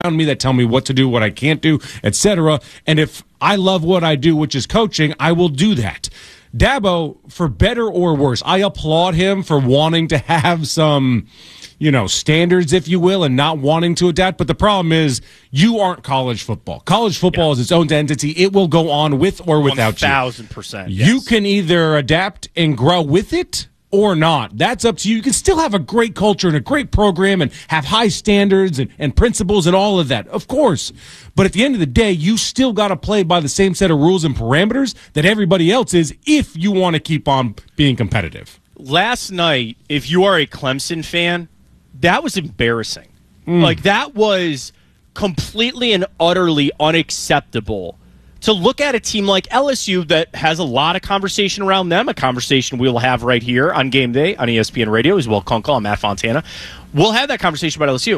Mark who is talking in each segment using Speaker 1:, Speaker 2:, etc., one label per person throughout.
Speaker 1: me that tell me what to do, what I can't do, etc. And if I love what I do, which is coaching, I will do that. Dabo, for better or worse, I applaud him for wanting to have some, standards, if you will, and not wanting to adapt. But the problem is you aren't college football. College football is its own entity. It will go on with or without you.
Speaker 2: 1,000%.
Speaker 1: You can either adapt and grow with it or not. That's up to you. You can still have a great culture and a great program and have high standards and principles and all of that, of course. But at the end of the day, you still got to play by the same set of rules and parameters that everybody else is if you want to keep on being competitive.
Speaker 2: Last night, if you are a Clemson fan, that was embarrassing. Like, that was completely and utterly unacceptable. To look at a team like LSU that has a lot of conversation around them, a conversation we will have right here on Game Day on ESPN Radio, as well. Kunkel, I'm Matt Fontana. We'll have that conversation about LSU.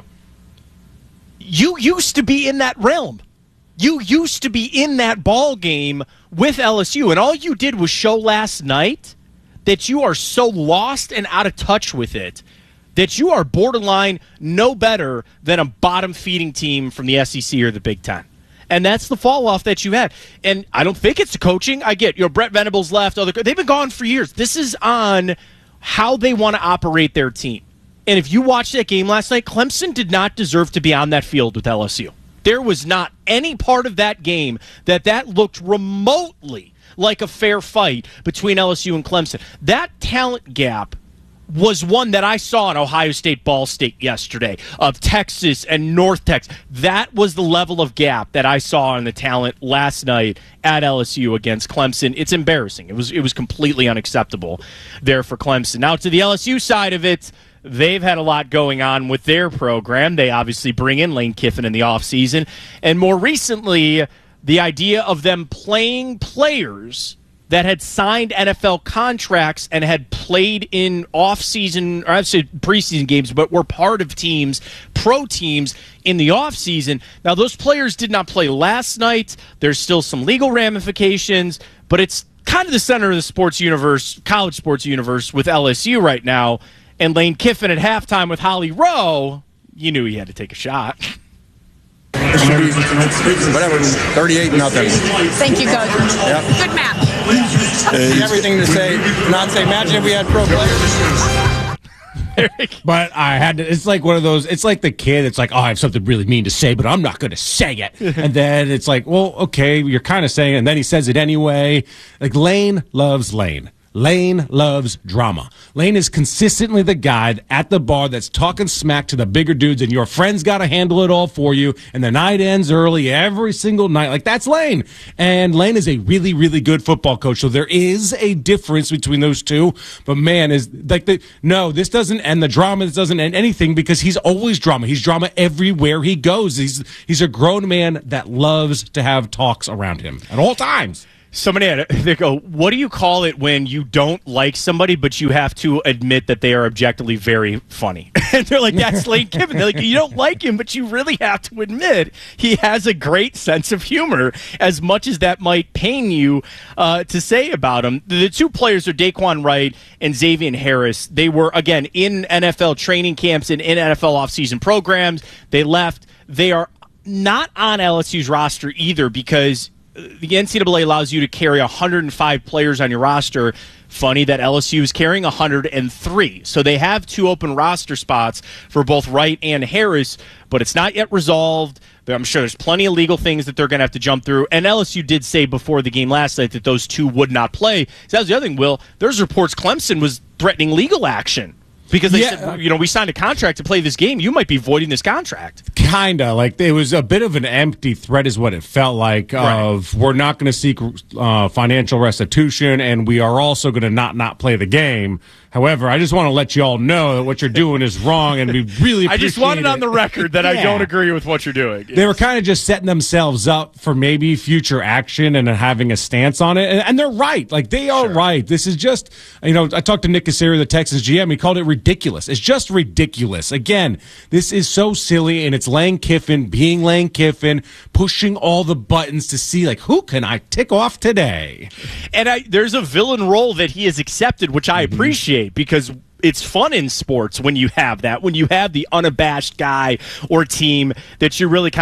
Speaker 2: You used to be in that realm. You used to be in that ball game with LSU, and all you did was show last night that you are so lost and out of touch with it that you are borderline no better than a bottom-feeding team from the SEC or the Big Ten. And that's the fall-off that you had. And I don't think it's the coaching. I get, Brett Venables left. They've been gone for years. This is on how they want to operate their team. And if you watched that game last night, Clemson did not deserve to be on that field with LSU. There was not any part of that game that looked remotely like a fair fight between LSU and Clemson. That talent gap was one that I saw in Ohio State, Ball State yesterday, of Texas and North Texas. That was the level of gap that I saw in the talent last night at LSU against Clemson. It's embarrassing. It was completely unacceptable there for Clemson. Now to the LSU side of it, they've had a lot going on with their program. They obviously bring in Lane Kiffin in the offseason. And more recently, the idea of them playing players that had signed NFL contracts and had played in off-season, or I'd say preseason games, but were part of teams, pro teams, in the off-season. Now, those players did not play last night. There's still some legal ramifications, but it's kind of the center of the sports universe, college sports universe, with LSU right now. And Lane Kiffin at halftime with Holly Rowe, you knew he had to take a shot.
Speaker 3: It should be, whatever, 38-0.
Speaker 4: Thank you, Coach.
Speaker 3: Yep.
Speaker 4: Good match.
Speaker 3: Everything to say, not say, imagine if we had pro players.
Speaker 1: But I had to, it's like one of those, it's like the kid, it's like, oh, I have something really mean to say, but I'm not going to say it. And then it's like, well, okay, you're kind of saying it, and then he says it anyway. Like, Lane loves Lane. Lane loves drama. Lane is consistently the guy at the bar that's talking smack to the bigger dudes, and your friends got to handle it all for you, and the night ends early every single night. Like, that's Lane. And Lane is a really, really good football coach, so there is a difference between those two. But, man, is like this doesn't end the drama. This doesn't end anything because he's always drama. He's drama everywhere he goes. He's a grown man that loves to have talks around him at all times.
Speaker 2: Somebody they go, what do you call it when you don't like somebody, but you have to admit that they are objectively very funny? And they're like, that's Lane Kiffin. They're like, you don't like him, but you really have to admit he has a great sense of humor, as much as that might pain you to say about him. The two players are Daquan Wright and Xavier Harris. They were, again, in NFL training camps and in NFL offseason programs. They left. They are not on LSU's roster either because the NCAA allows you to carry 105 players on your roster. Funny that LSU is carrying 103. So they have two open roster spots for both Wright and Harris, but it's not yet resolved. I'm sure there's plenty of legal things that they're going to have to jump through. And LSU did say before the game last night that those two would not play. So that was the other thing, Will. There's reports Clemson was threatening legal action. Because they said, we signed a contract to play this game. You might be voiding this contract.
Speaker 1: Kind of. Like, it was a bit of an empty threat is what it felt like of we're not going to seek financial restitution, and we are also going to not play the game. However, I just want to let you all know that what you're doing is wrong, and we really appreciate
Speaker 2: I just want it on the record that I don't agree with what you're doing.
Speaker 1: They were kind of just setting themselves up for maybe future action and having a stance on it. And they're right. Like, they are right. This is just, I talked to Nick Caserio, the Texans GM. He called it ridiculous. It's just ridiculous. Again, this is so silly, and it's Lane Kiffin being Lane Kiffin, pushing all the buttons to see, like, who can I tick off today?
Speaker 2: And there's a villain role that he has accepted, which I appreciate, because it's fun in sports when you have that, when you have the unabashed guy or team that you really kind